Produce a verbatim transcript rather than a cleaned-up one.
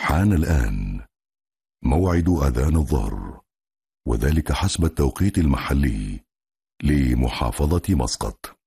حان الآن موعد أذان الظهر، وذلك حسب التوقيت المحلي لمحافظة مسقط.